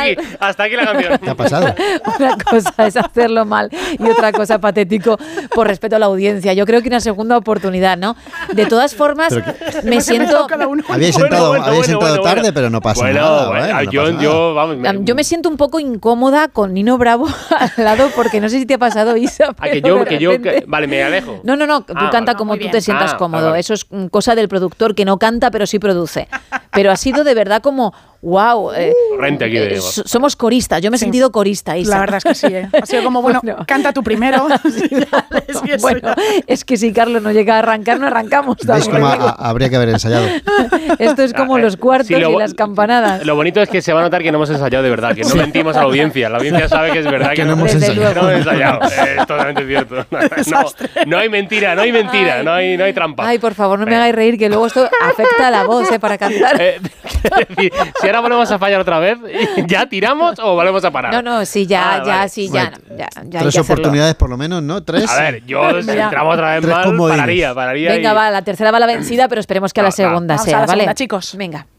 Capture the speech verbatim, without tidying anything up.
aquí, hasta aquí la canción. ¿Qué ha pasado? Una cosa es hacerlo mal y otra cosa patético por respeto a la audiencia. Yo creo que una segunda oportunidad, ¿no? De todas formas, me siento... Habíais Bueno, sentado, bueno, habíais bueno, sentado bueno, tarde, bueno. pero no pasa Bueno, nada. bueno, bueno, no yo, pasa nada. yo, vamos, me- Yo me siento un poco incómoda con Nino Bravo al lado porque no sé si te ha pasado, Isa. A que pero yo, de que yo, repente- que- vale, me alejo. No, no, no, tú Ah, canta vale. como Muy tú bien. te sientas Ah, cómodo. vale, vale. Eso es mm, cosa del productor que no canta, pero sí produce. Pero ha sido de verdad como, wow. Eh, Corriente aquí de eh, Diego. so- somos coristas. Yo me he Sí. sentido corista, Isa. La verdad es que sí, ¿eh? Ha sido como, bueno, Bueno. canta tú primero. Es que eso Bueno, ya- es que si Carlos no llega a arrancar, no arrancamos. ¿Veis también cómo te digo. ha- habría que haber ensayado? Esto es como Ah, eh, los cuartos sí, lo y bo- las campanadas. Lo bonito es que se va a notar que no hemos ensayado de verdad, que no mentimos a la audiencia. La audiencia sabe que es verdad que, Que no hemos Desde ensayado. que no hemos ensayado. Es totalmente cierto. No, no hay mentira, no hay mentira, no hay, no hay trampa. Ay, por favor, no me Eh. hagáis reír, que luego esto afecta a la voz, ¿eh? Para cantar. Eh, quiero decir, si ahora volvemos a fallar otra vez, ¿ya tiramos o volvemos a parar? No, no, sí, ya, Ah, ya, vale. sí, ya, Bueno, ya, ya hay Tres que hacerlo. oportunidades por lo menos, ¿no? Tres. A ver, yo si Mira. entramos otra vez Tres mal, comodines. pararía, pararía. Venga, y- va, la tercera va la vencida, pero esperemos que a la Va, va. segunda Vamos sea, a la ¿vale? segunda, chicos. Venga.